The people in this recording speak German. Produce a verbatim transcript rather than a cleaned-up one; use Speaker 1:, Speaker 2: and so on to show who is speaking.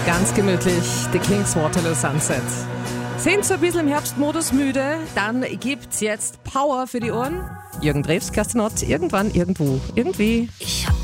Speaker 1: Ganz gemütlich, The Kings Waterloo Sunset. Sind so ein bisschen im Herbstmodus müde, dann gibt's jetzt Power für die Ohren. Jürgen Drews, Kerstin Ott, irgendwann, irgendwo, irgendwie.
Speaker 2: Ich hab